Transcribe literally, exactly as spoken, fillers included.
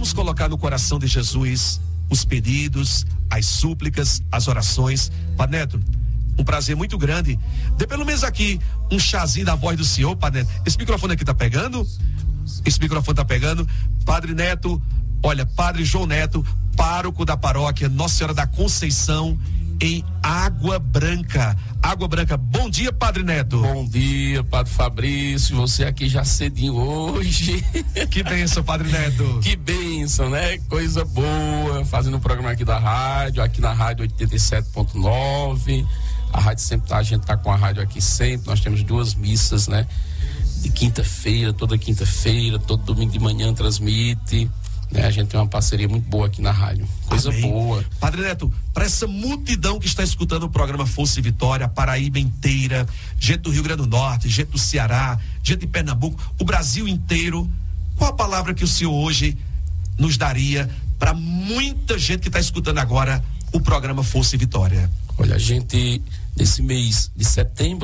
Vamos colocar no coração de Jesus os pedidos, as súplicas, as orações. Padre Neto, um prazer muito grande. Dê pelo menos aqui um chazinho da voz do senhor, Padre Neto. Esse microfone aqui tá pegando? Esse microfone tá pegando? Padre Neto, olha, Padre João Neto, pároco da paróquia Nossa Senhora da Conceição, em Água Branca. Água Branca. Bom dia, Padre Neto. Bom dia, Padre Fabrício. Você aqui já cedinho hoje. Que bênção, Padre Neto. Que bênção, né? Coisa boa. Fazendo um programa aqui da rádio, aqui na rádio oitenta e sete ponto nove. A rádio sempre tá, a gente tá com a rádio aqui sempre. Nós temos duas missas, né? De quinta-feira, toda quinta-feira, todo domingo de manhã transmite. Né, a gente tem uma parceria muito boa aqui na rádio. Coisa Amém. boa. Padre Neto, para essa multidão que está escutando o programa Força e Vitória, a Paraíba inteira, gente do Rio Grande do Norte, gente do Ceará, gente de Pernambuco, o Brasil inteiro, qual a palavra que o senhor hoje nos daria para muita gente que está escutando agora o programa Força e Vitória? Olha, a gente, nesse mês de setembro,